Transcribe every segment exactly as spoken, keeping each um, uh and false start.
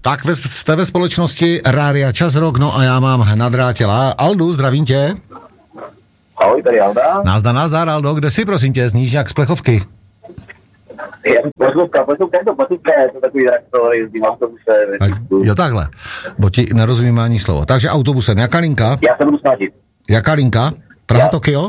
Tak ve, jste ve společnosti Rádia Čas Rock, no a já mám na drátě Aldu, zdravím tě. Ahoj, tady Alda. Nazdar, nazdar, Aldo, kde jsi, prosím tě, zníš jak z plechovky? Poslouchám, poslouchám to, poslouchám, je to takový traktor, jezdím autobuse. Jo, takhle, bo ti nerozumím ani slovo. Takže autobusem, jaká linka? Já se budu snažit. Jaká linka? Praha, já. Tokio?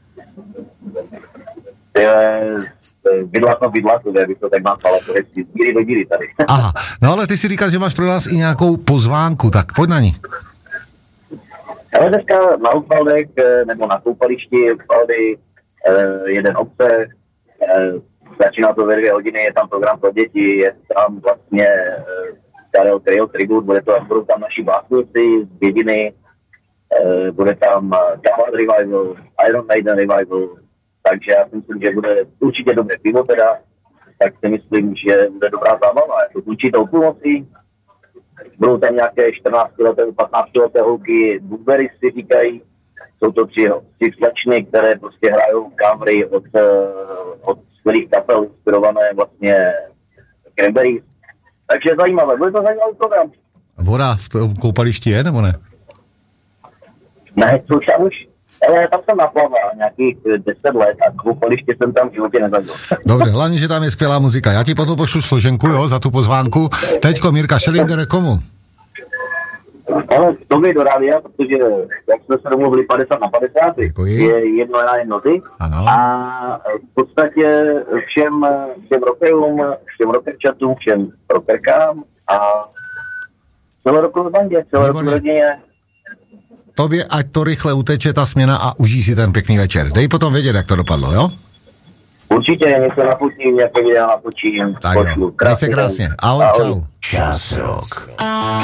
Bydlak na bydlaku, bych to tak nazval, to je z díry do díry tady. Aha, no ale ty si říkal, že máš pro nás i nějakou pozvánku, tak pojď na ní. Ale dneska na Upaldek, nebo na koupališti Upaldy, jeden obce, začíná to ve dvě hodiny, je tam program pro děti, je tam vlastně Karel Kryl Tribut, bude to, budou tam naši básníci z Bědiny, bude tam Kamal Revival, Iron Maiden Revival, takže já si myslím, že bude určitě dobré pivo teda, tak si myslím, že bude dobrá zábava, je to určitou půlnocí, budou tam nějaké čtrnáctileté, patnáctileté holky, Blueberry si říkají, jsou to tři, tři slečny, které prostě hrajou covery od, od skvělých kapel, inspirované vlastně Cranberries. Takže zajímavé, bude to zajímavý program. Voda v koupališti je, nebo ne? Ne, což já už, ale tam jsem naplaval nějakých deset let a koupaliště jsem tam v životě nezažil. Dobře, hlavně, že tam je skvělá muzika. Já ti potom pošlu složenku, jo, za tu pozvánku. Teďko Mirka Schillinger, komu? Ale to mi do rádia, protože jak jsme se domluvili padesát na padesát, Děkuji. je jedno na jednoty. Ano. A v podstatě všem, všem rockerům, všem rockerčatům, všem rockerkám a celé roku v bandě, celé roku v rodině. Tobě, ať to rychle uteče ta směna a užij si ten pěkný večer. Dej potom vědět, jak to dopadlo, jo? Určitě, něco napočím, nějaké videa napočím. Tak jo, měj se krásně. Ahoj, čau. Čas Rock.